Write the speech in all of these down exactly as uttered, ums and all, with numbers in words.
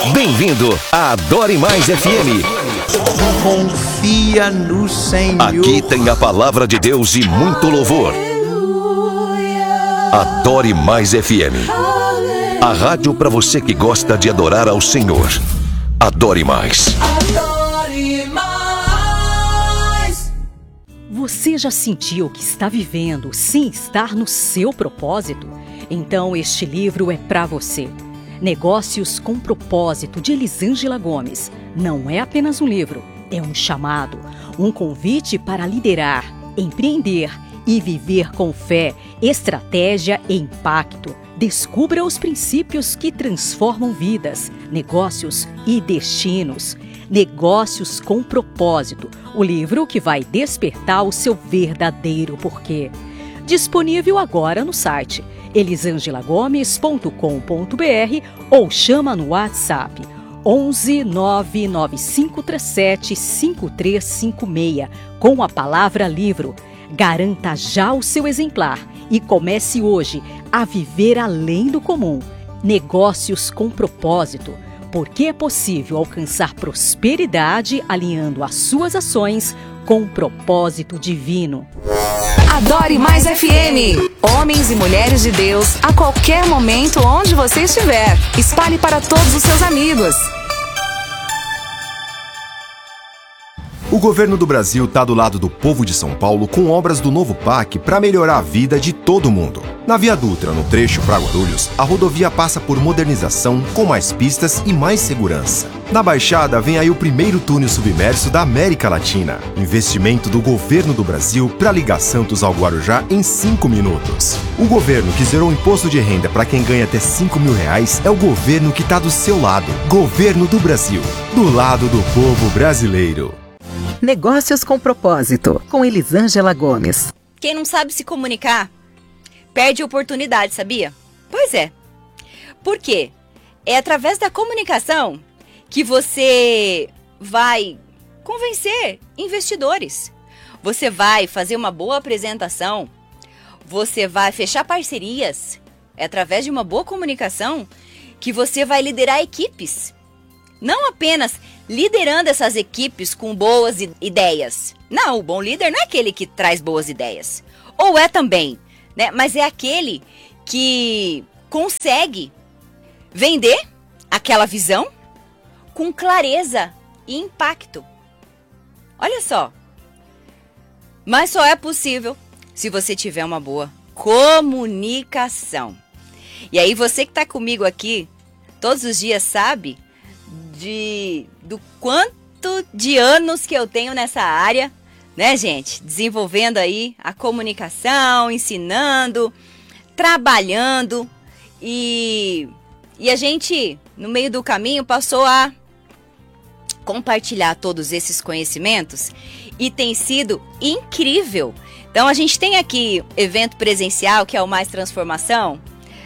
Bem-vindo a Adore Mais F M. Confia no Senhor. Aqui tem a palavra de Deus e muito louvor. Adore Mais F M. A rádio para você que gosta de adorar ao Senhor. Adore Mais. Adore mais. Você já sentiu que está vivendo sem estar no seu propósito? Então este livro é para você. Negócios com Propósito, de Elisângela Gomes. Não é apenas um livro, é um chamado, um convite para liderar, empreender e viver com fé, estratégia e impacto. Descubra os princípios que transformam vidas, negócios e destinos. Negócios com Propósito, o livro que vai despertar o seu verdadeiro porquê. Disponível agora no site elisangela gomes ponto com ponto b r ou chama no WhatsApp onze nove nove cinco três sete cinco três cinco seis com a palavra livro. Garanta já o seu exemplar e comece hoje a viver além do comum. Negócios com Propósito, porque é possível alcançar prosperidade alinhando as suas ações com o propósito divino. Adore Mais F M. Homens e mulheres de Deus, a qualquer momento, onde você estiver. Espalhe para todos os seus amigos. O governo do Brasil está do lado do povo de São Paulo com obras do novo P A C para melhorar a vida de todo mundo. Na Via Dutra, no trecho para Guarulhos, a rodovia passa por modernização, com mais pistas e mais segurança. Na Baixada vem aí o primeiro túnel submerso da América Latina. Investimento do governo do Brasil para ligar Santos ao Guarujá em cinco minutos. O governo que zerou o imposto de renda para quem ganha até cinco mil reais é o governo que está do seu lado. Governo do Brasil, do lado do povo brasileiro. Negócios com Propósito, com Elisângela Gomes. Quem não sabe se comunicar, perde oportunidade, sabia? Pois é. Por quê? É através da comunicação que você vai convencer investidores. Você vai fazer uma boa apresentação. Você vai fechar parcerias. É através de uma boa comunicação que você vai liderar equipes. Não apenas liderando essas equipes com boas ideias. Não, o bom líder não é aquele que traz boas ideias. Ou é também, né? Mas é aquele que consegue vender aquela visão com clareza e impacto. Olha só. Mas só é possível se você tiver uma boa comunicação. E aí você que está comigo aqui todos os dias sabe de do quanto de anos que eu tenho nessa área, né, gente? Desenvolvendo aí a comunicação, ensinando, trabalhando e, e a gente, no meio do caminho, passou a compartilhar todos esses conhecimentos e tem sido incrível. Então a gente tem aqui evento presencial, que é o Mais Transformação,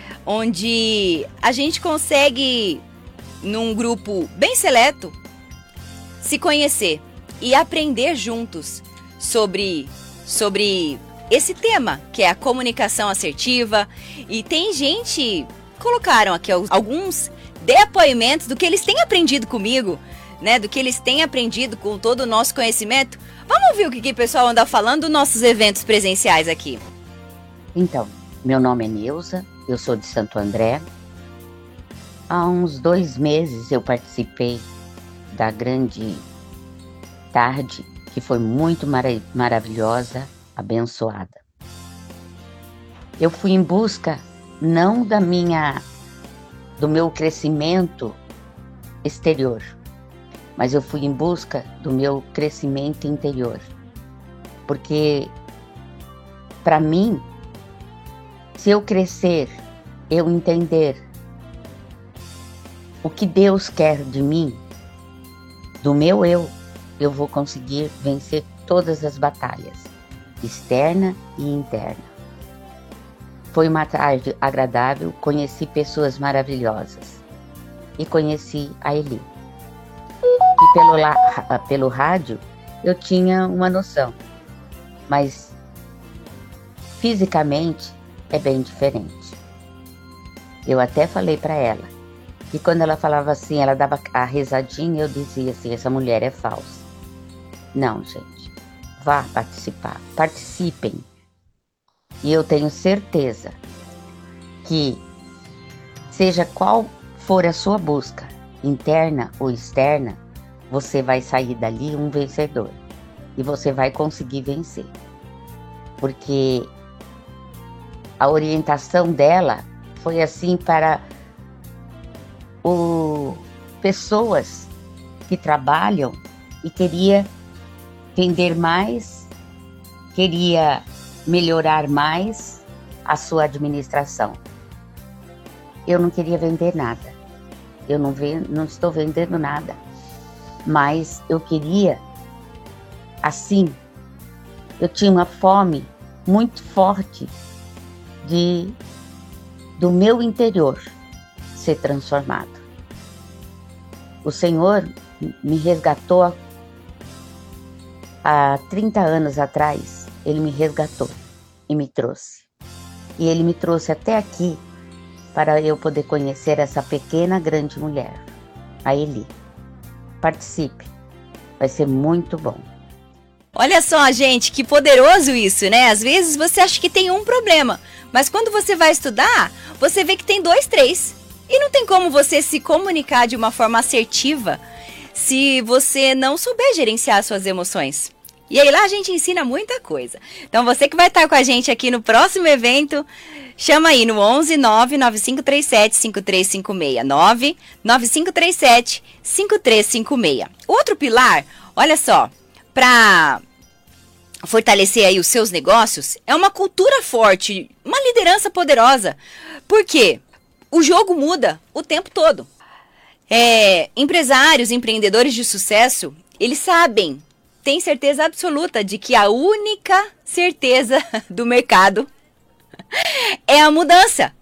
onde a gente consegue, num grupo bem seleto, se conhecer e aprender juntos sobre, sobre esse tema, que é a comunicação assertiva. E tem gente, colocaram aqui alguns depoimentos do que eles têm aprendido comigo, né, do que eles têm aprendido com todo o nosso conhecimento. Vamos ouvir o que, que o pessoal anda falando dos nossos eventos presenciais aqui. Então, meu nome é Neuza, eu sou de Santo André. Há uns dois meses eu participei da grande tarde, que foi muito mara- maravilhosa, abençoada. Eu fui em busca não da minha, do meu crescimento exterior, mas eu fui em busca do meu crescimento interior. Porque, para mim, se eu crescer, eu entender o que Deus quer de mim, do meu eu, eu vou conseguir vencer todas as batalhas, externa e interna. Foi uma tarde agradável, conheci pessoas maravilhosas e conheci a Eli. E pelo, la, pelo rádio eu tinha uma noção, mas fisicamente é bem diferente. Eu até falei para ela E quando ela falava assim, ela dava a rezadinha, eu dizia assim, essa mulher é falsa. Não, gente, vá participar, participem. E eu tenho certeza que, seja qual for a sua busca, interna ou externa, você vai sair dali um vencedor. E você vai conseguir vencer. Porque a orientação dela foi assim para o, pessoas que trabalham e queria vender mais, queria melhorar mais a sua administração. Eu não queria vender nada. Eu não, vendo, não estou vendendo nada. Mas eu queria, assim, eu tinha uma fome muito forte de, do meu interior ser transformado. O Senhor me resgatou há trinta anos atrás. Ele me resgatou e me trouxe. E Ele me trouxe até aqui para eu poder conhecer essa pequena, grande mulher, a Eli. Participe, vai ser muito bom. Olha só, gente, que poderoso isso, né? Às vezes você acha que tem um problema, mas quando você vai estudar, você vê que tem dois, três. E não tem como você se comunicar de uma forma assertiva se você não souber gerenciar suas emoções. E aí lá a gente ensina muita coisa. Então você que vai estar com a gente aqui no próximo evento, chama aí no onze nove nove cinco três sete cinco três cinco seis, nove nove cinco três sete cinco três cinco seis. Outro pilar, olha só, para fortalecer aí os seus negócios, é uma cultura forte, uma liderança poderosa. Por quê? O jogo muda o tempo todo. É, empresários, empreendedores de sucesso, eles sabem, têm certeza absoluta de que a única certeza do mercado é a mudança.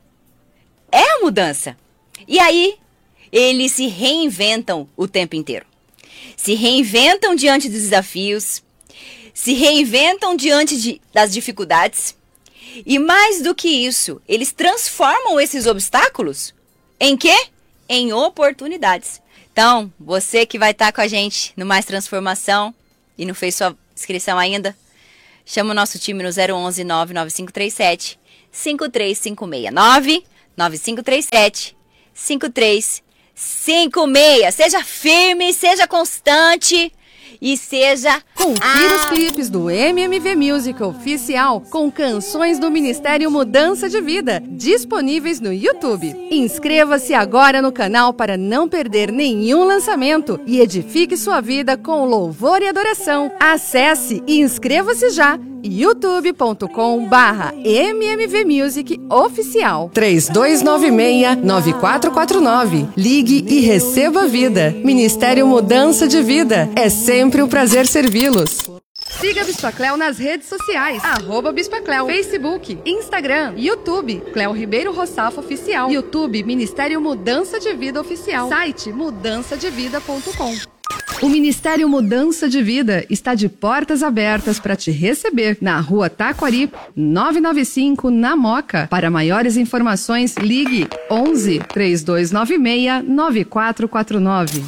É a mudança. E aí, eles se reinventam o tempo inteiro. Se reinventam diante dos desafios, se reinventam diante de, das dificuldades. E mais do que isso, eles transformam esses obstáculos em quê? Em oportunidades. Então, você que vai estar com a gente no Mais Transformação e não fez sua inscrição ainda, chama o nosso time no zero onze nove nove cinco três sete cinco três cinco seis, nove nove cinco três sete cinco três cinco seis. Seja firme, seja constante e seja... Confira os clipes do M M V Music Oficial com canções do Ministério Mudança de Vida, disponíveis no YouTube. Inscreva-se agora no canal para não perder nenhum lançamento e edifique sua vida com louvor e adoração. Acesse e inscreva-se já. youtube ponto com barra M M V Music Oficial. três dois nove seis nove quatro quatro nove. Ligue e receba vida. Ministério Mudança de Vida. É sempre um prazer servi-los. Siga a Bispa Cleo nas redes sociais. Arroba Bispa Cleo. Facebook, Instagram, YouTube. Cleo Ribeiro Roçafo Oficial. YouTube Ministério Mudança de Vida Oficial. Site mudança de vida ponto com. O Ministério Mudança de Vida está de portas abertas para te receber na Rua Taquari, novecentos e noventa e cinco, na Moca. Para maiores informações, ligue onze, três dois nove seis, nove quatro quatro nove.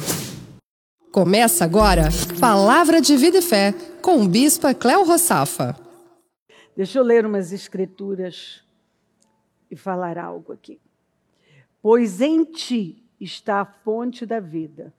Começa agora Palavra de Vida e Fé com Bispa Cleo Roçafa. Deixa eu ler umas escrituras e falar algo aqui. Pois em ti está a fonte da vida.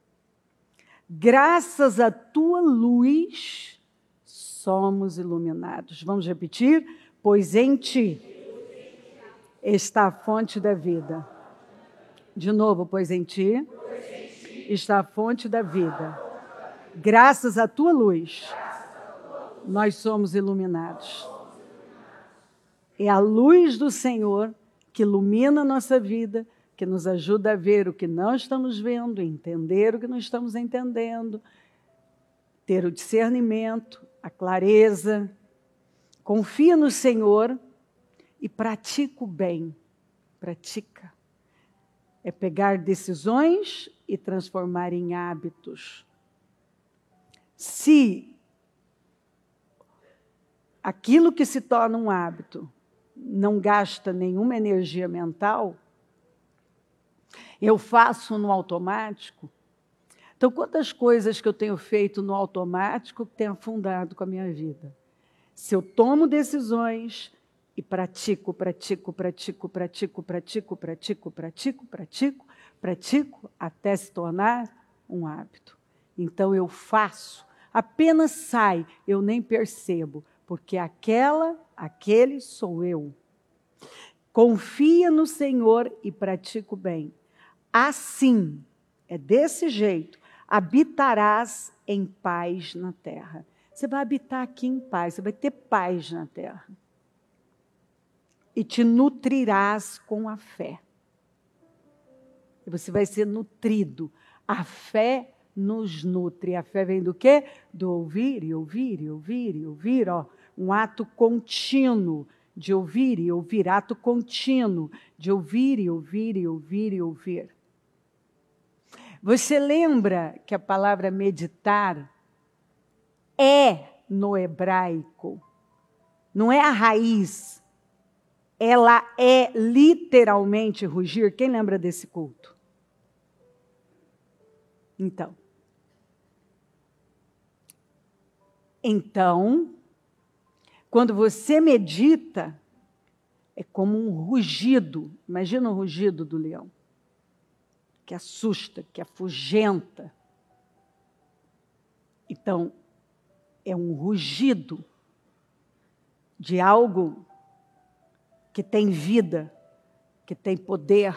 Graças à tua luz, somos iluminados. Vamos repetir? Pois em ti está a fonte da vida. De novo, pois em ti está a fonte da vida. Graças à tua luz, nós somos iluminados. É a luz do Senhor que ilumina a nossa vida, que nos ajuda a ver o que não estamos vendo, entender o que não estamos entendendo, ter o discernimento, a clareza. Confia no Senhor e pratica o bem. Pratica. É pegar decisões e transformar em hábitos. Se aquilo que se torna um hábito não gasta nenhuma energia mental, Eu faço no automático. Então, quantas coisas que eu tenho feito no automático que tem afundado com a minha vida? Se eu tomo decisões e pratico, pratico, pratico, pratico, pratico, pratico, pratico, pratico, pratico, até se tornar um hábito. Então, eu faço, apenas sai, eu nem percebo, porque aquela, aquele sou eu. Confia no Senhor e pratica o bem. Assim, é desse jeito, habitarás em paz na terra. Você vai habitar aqui em paz, você vai ter paz na terra. E te nutrirás com a fé. E você vai ser nutrido. A fé nos nutre. A fé vem do quê? Do ouvir e ouvir e ouvir e ouvir. Ó, um ato contínuo de ouvir e ouvir. Ato contínuo de ouvir e ouvir e ouvir e ouvir. Você lembra que a palavra meditar é, no hebraico, não é a raiz, ela é literalmente rugir. Quem lembra desse culto? Então, então, quando você medita, é como um rugido. Imagina o rugido do leão, que assusta, que afugenta. Então, é um rugido de algo que tem vida, que tem poder.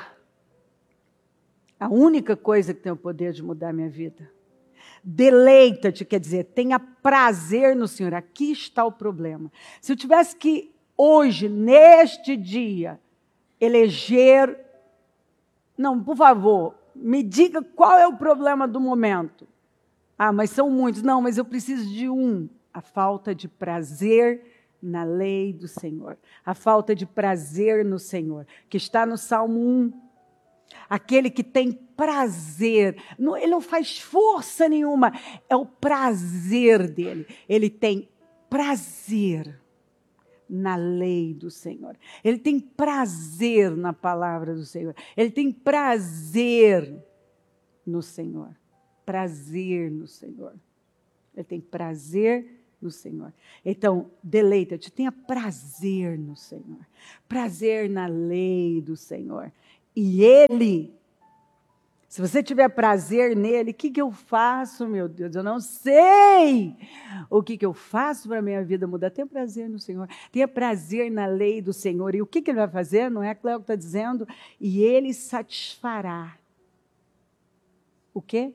A única coisa que tem o poder de mudar a minha vida. Deleita-te, quer dizer, tenha prazer no Senhor. Aqui está o problema. Se eu tivesse que, hoje, neste dia, eleger... Não, por favor, me diga qual é o problema do momento. Ah, mas são muitos. Não, mas eu preciso de um. A falta de prazer na lei do Senhor. A falta de prazer no Senhor, que está no Salmo um. Aquele que tem prazer, ele não faz força nenhuma, é o prazer dele. Ele tem prazer na lei do Senhor. Ele tem prazer na palavra do Senhor. Ele tem prazer no Senhor. Prazer no Senhor. Ele tem prazer no Senhor. Então, deleita-te, tenha prazer no Senhor. Prazer na lei do Senhor. E Ele, se você tiver prazer nele, o que, que eu faço, meu Deus? Eu não sei o que, que eu faço para a minha vida mudar. Tenha prazer no Senhor, tenha prazer na lei do Senhor. E o que, que Ele vai fazer? Não é a Cléo que está dizendo? E Ele satisfará. O quê?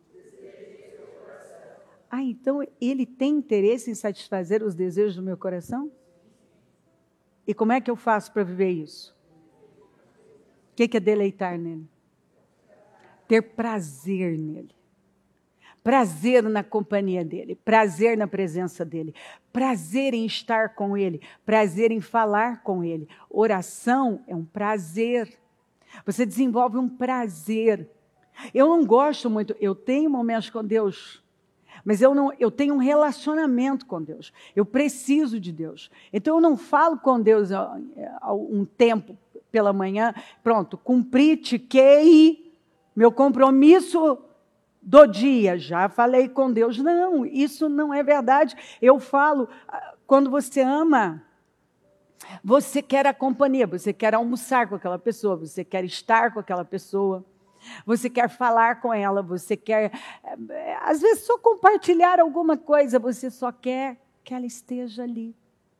Ah, então Ele tem interesse em satisfazer os desejos do meu coração? E como é que eu faço para viver isso? O que, que é deleitar nele? Ter prazer nele. Prazer na companhia dele. Prazer na presença dele. Prazer em estar com ele. Prazer em falar com ele. Oração é um prazer. Você desenvolve um prazer. Eu não gosto muito, eu tenho momentos com Deus, mas eu, não, eu tenho um relacionamento com Deus. Eu preciso de Deus. Então eu não falo com Deus há, há um tempo pela manhã. Pronto, cumpri, tiquei meu compromisso do dia. Já falei com Deus. Não, isso não é verdade. Eu falo, quando você ama, você quer a companhia, você quer almoçar com aquela pessoa, você quer estar com aquela pessoa. Você quer falar com ela, você quer, às vezes, só compartilhar alguma coisa, você só quer que ela esteja ali.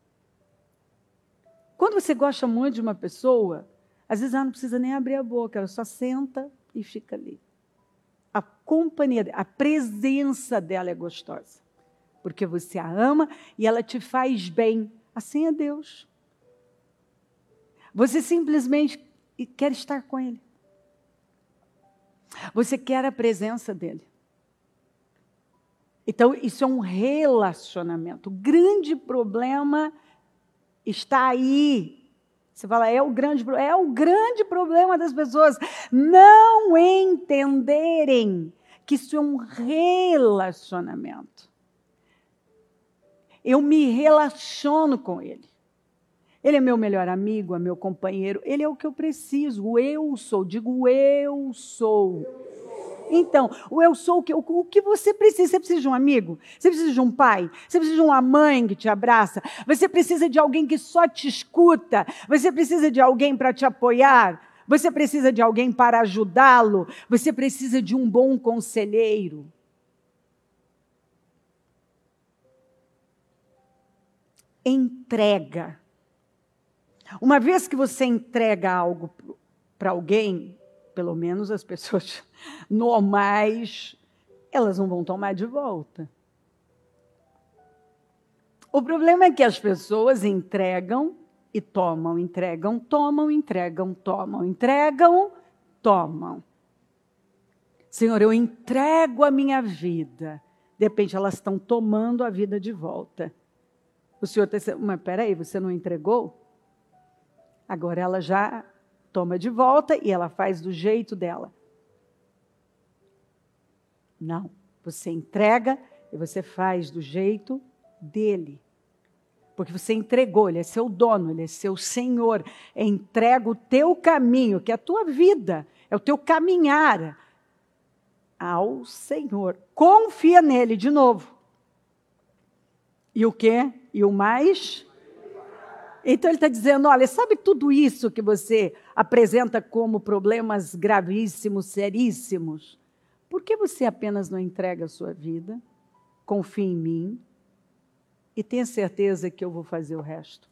Quando você gosta muito de uma pessoa, às vezes ela não precisa nem abrir a boca, ela só senta e fica ali. A companhia, a presença dela é gostosa, porque você a ama e ela te faz bem. Assim é Deus. Você simplesmente quer estar com Ele. Você quer a presença dele. Então, isso é um relacionamento. O grande problema está aí. Você fala, é o grande, é o grande problema das pessoas não entenderem que isso é um relacionamento. Eu me relaciono com ele. Ele é meu melhor amigo, é meu companheiro, ele é o que eu preciso, o eu sou, digo eu sou. Então, o eu sou o que, o que você precisa. Você precisa de um amigo? Você precisa de um pai? Você precisa de uma mãe que te abraça? Você precisa de alguém que só te escuta? Você precisa de alguém para te apoiar? Você precisa de alguém para ajudá-lo? Você precisa de um bom conselheiro? Entrega. Uma vez que você entrega algo para alguém, pelo menos as pessoas normais, elas não vão tomar de volta. O problema é que as pessoas entregam e tomam, entregam, tomam, entregam, tomam, entregam, tomam. Senhor, eu entrego a minha vida. De repente, elas estão tomando a vida de volta. O Senhor está dizendo, mas peraí, você não entregou? Agora ela já toma de volta e ela faz do jeito dela. Não, você entrega e você faz do jeito dele. Porque você entregou, ele é seu dono, ele é seu senhor. Entrega o teu caminho, que é a tua vida, é o teu caminhar ao Senhor. Confia nele de novo. E o quê? E o mais? Então ele está dizendo, olha, sabe tudo isso que você apresenta como problemas gravíssimos, seríssimos? Por que você apenas não entrega a sua vida? Confia em mim e tenha certeza que eu vou fazer o resto.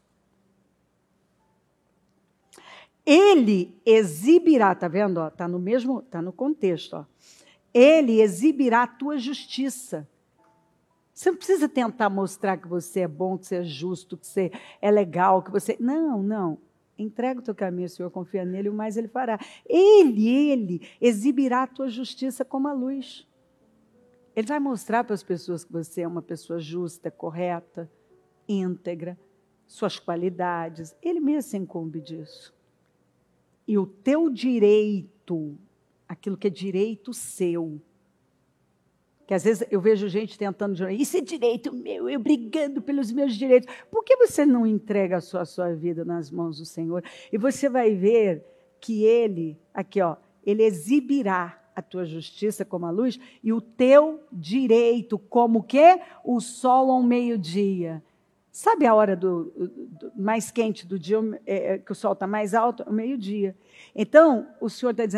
Ele exibirá, está vendo? Está no mesmo, está no contexto. Ó. Ele exibirá a tua justiça. Você não precisa tentar mostrar que você é bom, que você é justo, que você é legal, que você... Não, não. Entrega o teu caminho, Senhor, confia nele, o mais ele fará. Ele, ele exibirá a tua justiça como a luz. Ele vai mostrar para as pessoas que você é uma pessoa justa, correta, íntegra, suas qualidades. Ele mesmo se incumbe disso. E o teu direito, aquilo que é direito seu, que às vezes eu vejo gente tentando dizer, isso é direito meu, eu brigando pelos meus direitos. Por que você não entrega a sua, a sua vida nas mãos do Senhor? E você vai ver que Ele, aqui ó, Ele exibirá a tua justiça como a luz e o teu direito como o quê? O sol ao meio-dia. Sabe a hora do, do, mais quente do dia, é, que o sol está mais alto? É o meio-dia. Então, o Senhor está dizendo,